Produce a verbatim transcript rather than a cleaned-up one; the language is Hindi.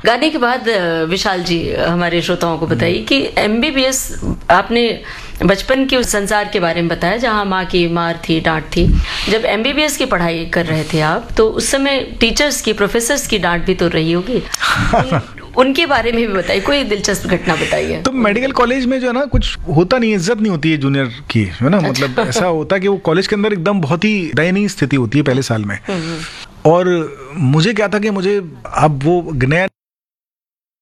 गाने के बाद विशाल जी हमारे श्रोताओं को बताइए कि एमबीबीएस आपने बचपन के उस संसार के बारे में बताया जहां माँ की मार थी, डांट थी। जब एमबीबीएस की पढ़ाई कर रहे थे आप, तो उस समय टीचर्स की, प्रोफेसर्स की डांट भी तो रही होगी। उन, उनके बारे में भी बताइए, कोई दिलचस्प घटना बताइए। तो मेडिकल कॉलेज में जो है ना, कुछ होता नहीं, इज्जत नहीं होती है जूनियर की, है ना। मतलब ऐसा होता है कि वो कॉलेज के अंदर एकदम बहुत ही दयनीय स्थिति होती है पहले साल में। और मुझे क्या था कि मुझे अब वो नया